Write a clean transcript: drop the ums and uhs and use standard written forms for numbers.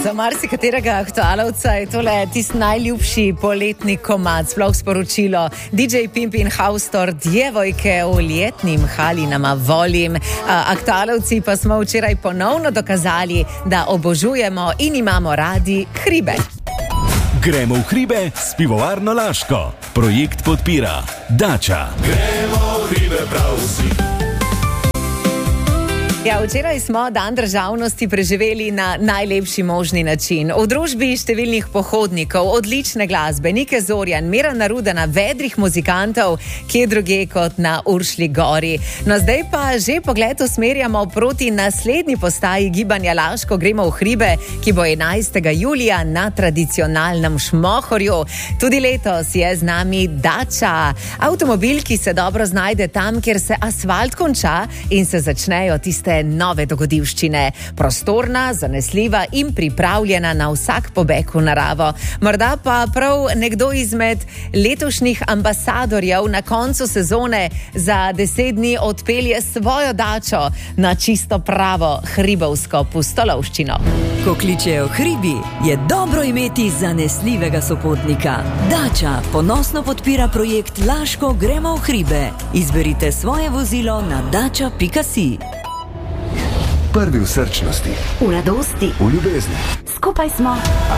Za marsikaterega aktualovca je tole tisti najljubši poletni komad, sploh sporočilo DJ Pimp in Haustor, djevojke v ljetnim halinama volim. Aktualovci pa smo včeraj ponovno dokazali, da obožujemo in imamo radi hribe. Gremo v hribe s pivovarno Laško. Projekt podpira Dača. Gremo v hribe prav vsi. Ja, včeraj smo dan državnosti preživeli na najlepši možni način. V družbi številnih pohodnikov, odlične glasbe, Nike Zorjan, Mirana Rudana, vedrih muzikantov, kje druge kot na Uršlji gori. No, zdaj pa že pogled usmerjamo proti naslednji postaji gibanja Laško. Gremo v hribe, ki bo 11. julija na tradicionalnem Šmohorju. Tudi letos je z nami Dača. Avtomobil, ki se dobro znajde tam, kjer se asfalt konča in se začnejo tiste nove dogodivščine. Prostorna, zanesljiva in pripravljena na vsak pobeg v naravo. Morda pa prav nekdo izmed letošnjih ambasadorjev na koncu sezone za 10 dni odpelje svojo dačo na čisto pravo hribovsko pustolovščino. Ko kličejo hribi, je dobro imeti zanesljivega sopotnika. Dača ponosno podpira projekt Laško gremo v hribe. Izberite svoje vozilo na dača.si. Prvi v srčnosti, v radosti, v ljubezni. skupaj smo.